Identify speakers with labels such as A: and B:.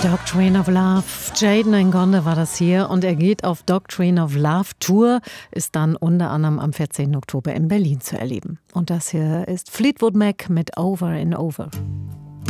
A: Doctrine of Love. Jayden Ngonde war das hier und er geht auf Doctrine of Love Tour, ist dann unter anderem am 14. Oktober in Berlin zu erleben. Und das hier ist Fleetwood Mac mit Over and Over.